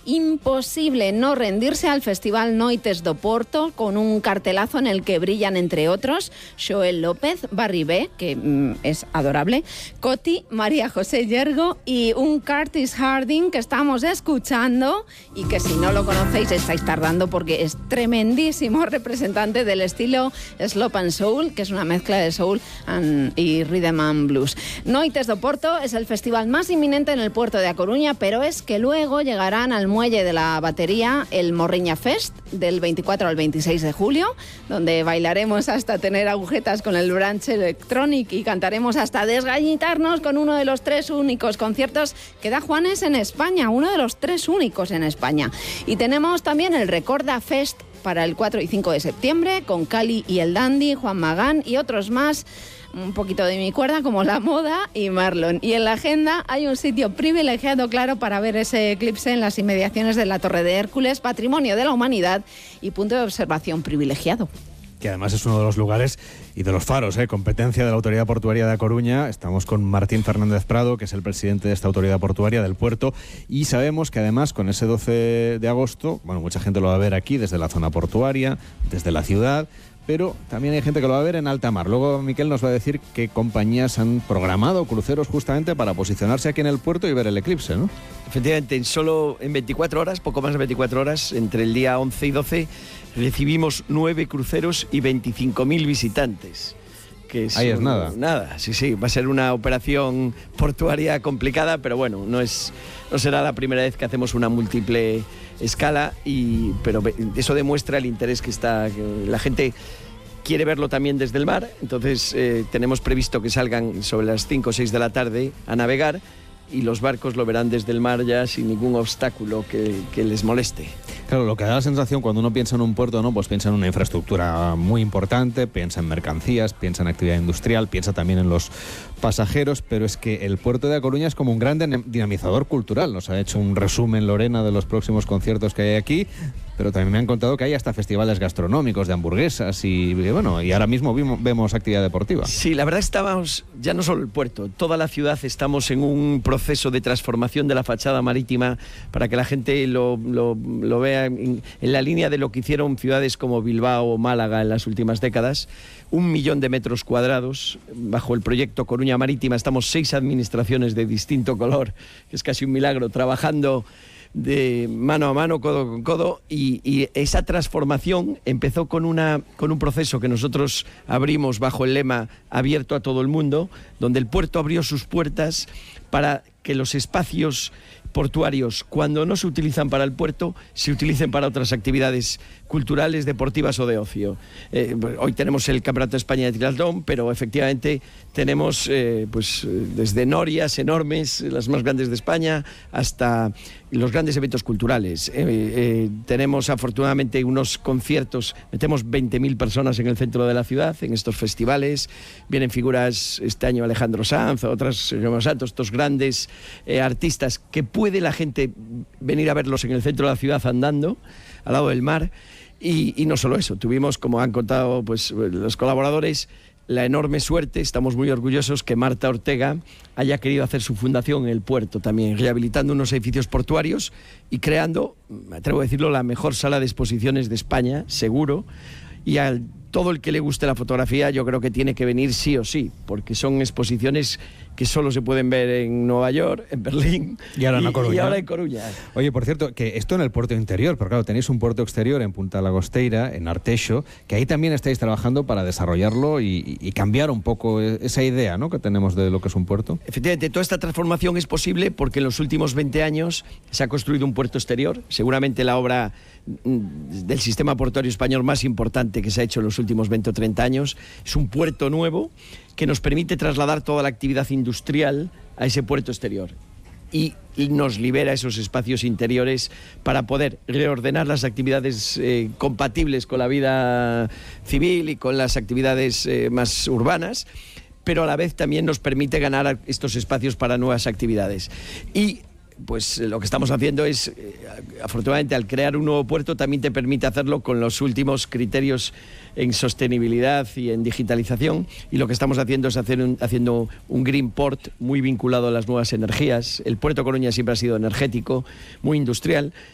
Imposible no rendirse al Festival Noites do Porto con un cartelazo en el que brillan, entre otros, Joel López, Barry B, que es adorable, Coti, María José Yergo y un Curtis Harding que estamos escuchando y que si no lo conocéis estáis tardando porque es tremendísimo representante del estilo Slop and Soul, que es una mezcla de soul y rhythm and blues. Noites do Porto es el festival más inminente en el puerto de A Coruña, pero es que luego llegarán al muelle de la Batería el Morriña Fest del 24 al 26 de julio, donde bailaremos hasta tener agujetas con el brunch electronic y cantaremos hasta desgallitarnos con uno de los 3 únicos conciertos que da Juanes en España, uno de los 3 únicos en España. Y tenemos también el Recorda Fest para el 4 y 5 de septiembre con Cali y el Dandy, Juan Magán y otros más, un poquito de mi cuerda como La Moda y Marlon. Y en la agenda hay un sitio privilegiado, claro, para ver ese eclipse en las inmediaciones de la Torre de Hércules, Patrimonio de la Humanidad y punto de observación privilegiado. Que además es uno de los lugares y de los faros, competencia de la Autoridad Portuaria de A Coruña. Estamos con Martín Fernández Prado, que es el presidente de esta Autoridad Portuaria del puerto, y sabemos que además con ese 12 de agosto, bueno, mucha gente lo va a ver aquí desde la zona portuaria, desde la ciudad, pero también hay gente que lo va a ver en alta mar. Luego Miquel nos va a decir qué compañías han programado cruceros justamente para posicionarse aquí en el puerto y ver el eclipse, ¿no? Efectivamente, en 24 horas, poco más de 24 horas, entre el día 11 y 12, recibimos 9 cruceros y 25.000 visitantes. Que ahí es nada. Nada, sí, va a ser una operación portuaria complicada, pero bueno, no será la primera vez que hacemos una múltiple escala, pero eso demuestra el interés que la gente quiere verlo también desde el mar. Entonces tenemos previsto que salgan sobre las 5 o 6 de la tarde a navegar y los barcos lo verán desde el mar ya sin ningún obstáculo que les moleste. Claro, lo que da la sensación cuando uno piensa en un puerto, ¿no? Pues piensa en una infraestructura muy importante, piensa en mercancías, piensa en actividad industrial, piensa también en los pasajeros, pero es que el puerto de A Coruña es como un gran dinamizador cultural. Nos ha hecho un resumen Lorena de los próximos conciertos que hay aquí, pero también me han contado que hay hasta festivales gastronómicos de hamburguesas y bueno, y ahora mismo vemos actividad deportiva. Sí, la verdad estamos, ya no solo el puerto, toda la ciudad estamos en un proceso de transformación de la fachada marítima para que la gente lo vea en la línea de lo que hicieron ciudades como Bilbao o Málaga en las últimas décadas. 1 millón de metros cuadrados bajo el proyecto Coruña Marítima. Estamos 6 administraciones de distinto color, que es casi un milagro, trabajando de mano a mano, codo con codo, y esa transformación empezó con un proceso que nosotros abrimos bajo el lema Abierto a todo el mundo, donde el puerto abrió sus puertas para que los espacios portuarios, cuando no se utilizan para el puerto, se utilicen para otras actividades culturales, deportivas o de ocio. Hoy tenemos el Campeonato de España de Triatlón, pero efectivamente tenemos desde norias enormes, las más grandes de España, hasta los grandes eventos culturales. Tenemos afortunadamente unos conciertos, metemos 20.000 personas en el centro de la ciudad, en estos festivales. Vienen figuras, este año Alejandro Sanz, otras, estos grandes artistas que puede la gente venir a verlos en el centro de la ciudad andando, al lado del mar. Y no solo eso, tuvimos, como han contado los colaboradores, la enorme suerte, estamos muy orgullosos que Marta Ortega haya querido hacer su fundación en el puerto también, rehabilitando unos edificios portuarios y creando, me atrevo a decirlo, la mejor sala de exposiciones de España, seguro, y a todo el que le guste la fotografía yo creo que tiene que venir sí o sí, porque son exposiciones que solo se pueden ver en Nueva York, en Berlín y ahora en Coruña. Oye, por cierto, que esto en el puerto interior, pero claro, tenéis un puerto exterior en Punta Lagosteira, en Arteixo, que ahí también estáis trabajando para desarrollarlo y cambiar un poco esa idea, ¿no?, que tenemos de lo que es un puerto. Efectivamente, toda esta transformación es posible porque en los últimos 20 años se ha construido un puerto exterior, seguramente la obra del sistema portuario español más importante que se ha hecho en los últimos 20 o 30 años. Es un puerto nuevo que nos permite trasladar toda la actividad industrial a ese puerto exterior y nos libera esos espacios interiores para poder reordenar las actividades compatibles con la vida civil y con las actividades más urbanas, pero a la vez también nos permite ganar estos espacios para nuevas actividades. Y pues lo que estamos haciendo es, afortunadamente, al crear un nuevo puerto también te permite hacerlo con los últimos criterios en sostenibilidad y en digitalización, y lo que estamos haciendo es haciendo un green port muy vinculado a las nuevas energías. El puerto de Coruña siempre ha sido energético, muy industrial,